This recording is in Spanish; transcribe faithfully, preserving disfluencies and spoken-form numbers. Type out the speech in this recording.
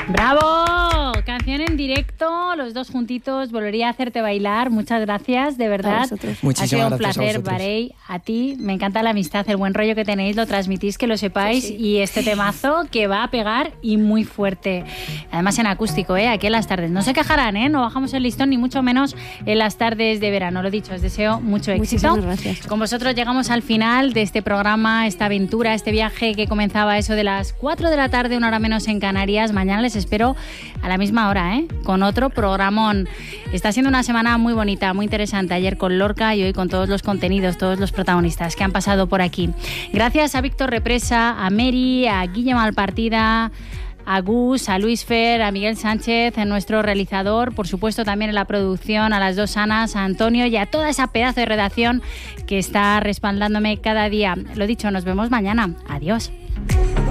¡Bravo! Canción en directo, los dos juntitos. Volvería a hacerte bailar. Muchas gracias, de verdad. Muchísimas ha sido un gracias placer, a vosotros. Barei. A ti, me encanta la amistad, el buen rollo que tenéis, lo transmitís, que lo sepáis. Sí, sí. Y este temazo que va a pegar y muy fuerte. Además en acústico, ¿eh? Aquí en las tardes. No se quejarán, ¿eh? No bajamos el listón, ni mucho menos en las tardes de verano. Lo dicho, os deseo mucho éxito. Muchísimas gracias. Con vosotros llegamos al final de este programa, esta aventura, este viaje que comenzaba a eso de las cuatro de la tarde, una hora menos en Canarias. Mañana les espero a la misma hora, ¿eh? Con otro programón. Está siendo una semana muy bonita, muy interesante. Ayer con Lorca y hoy con todos los contenidos, todos los protagonistas que han pasado por aquí. Gracias a Víctor Represa, a Mary, a Guille Malpartida, a Gus, a Luis Fer, a Miguel Sánchez, a nuestro realizador, por supuesto también en la producción, a las dos Anas, a Antonio y a toda esa pedazo de redacción que está respaldándome cada día. Lo dicho, nos vemos mañana. Adiós.